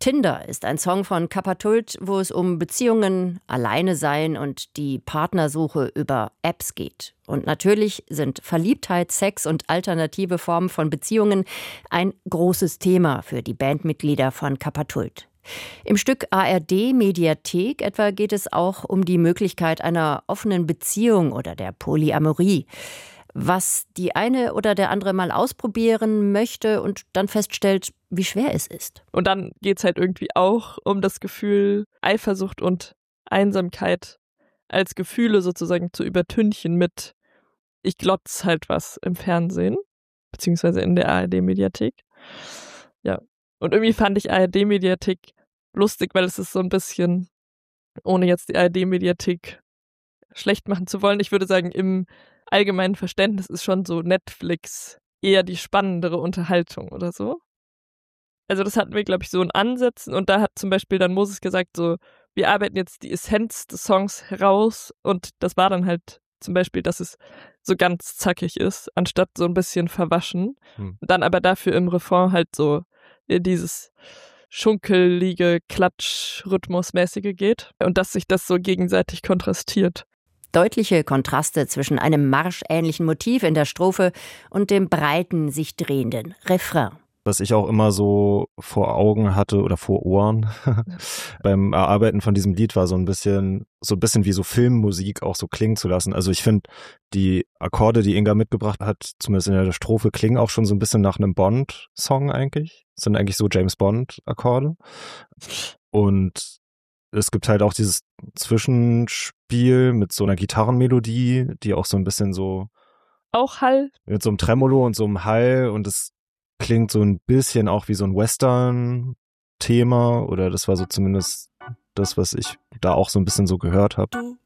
Tinder ist ein Song von Kappa-Tult, wo es um Beziehungen, Alleinesein und die Partnersuche über Apps geht. Und natürlich sind Verliebtheit, Sex und alternative Formen von Beziehungen ein großes Thema für die Bandmitglieder von Kappa-Tult. Im Stück ARD Mediathek etwa geht es auch um die Möglichkeit einer offenen Beziehung oder der Polyamorie. Was die eine oder der andere mal ausprobieren möchte und dann feststellt, wie schwer es ist. Und dann geht es halt irgendwie auch um das Gefühl, Eifersucht und Einsamkeit als Gefühle sozusagen zu übertünchen mit ich glotz halt was im Fernsehen, beziehungsweise in der ARD-Mediathek. Ja, und irgendwie fand ich ARD-Mediathek lustig, weil es ist so ein bisschen, ohne jetzt die ARD-Mediathek schlecht machen zu wollen, ich würde sagen, im allgemeinen Verständnis ist schon so Netflix eher die spannendere Unterhaltung oder so. Also das hatten wir, glaube ich, so in Ansätzen und da hat zum Beispiel dann Moses gesagt, so, wir arbeiten jetzt die Essenz des Songs heraus und das war dann halt zum Beispiel, dass es so ganz zackig ist, anstatt so ein bisschen verwaschen. Dann aber dafür im Refrain halt so dieses schunkelige, Klatsch-Rhythmusmäßige geht und dass sich das so gegenseitig kontrastiert. Deutliche Kontraste zwischen einem marschähnlichen Motiv in der Strophe und dem breiten, sich drehenden Refrain. Was ich auch immer so vor Augen hatte oder vor Ohren beim Erarbeiten von diesem Lied war so ein bisschen wie so Filmmusik auch so klingen zu lassen. Also ich finde, die Akkorde, die Inga mitgebracht hat, zumindest in der Strophe, klingen auch schon so ein bisschen nach einem Bond-Song eigentlich. Das sind eigentlich so James-Bond-Akkorde. Und es gibt halt auch dieses Zwischenspiel mit so einer Gitarrenmelodie, die auch so ein bisschen so auch Hall. Mit so einem Tremolo und so einem Hall und es klingt so ein bisschen auch wie so ein Western-Thema oder das war so zumindest das, was ich da auch so ein bisschen so gehört habe.